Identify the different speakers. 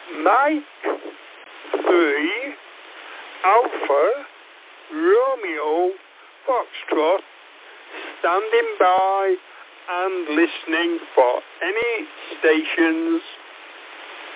Speaker 1: Mike 3 Alpha Romeo Foxtrot standing by and listening for any stations